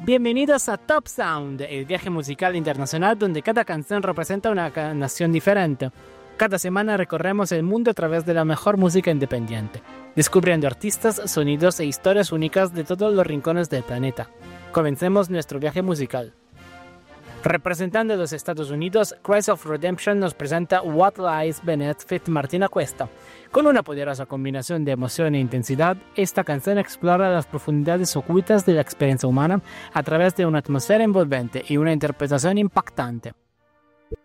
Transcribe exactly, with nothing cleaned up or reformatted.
Bienvenidos a Top Sound, el viaje musical internacional donde cada canción representa una ca- nación diferente. Cada semana recorremos el mundo a través de la mejor música independiente, descubriendo artistas, sonidos e historias únicas de todos los rincones del planeta. Comencemos nuestro viaje musical. Representando a los Estados Unidos, Cries of Redemption nos presenta What Lies Beneath feat. Martina Cuesta. Con una poderosa combinación de emoción e intensidad, esta canción explora las profundidades ocultas de la experiencia humana a través de una atmósfera envolvente y una interpretación impactante.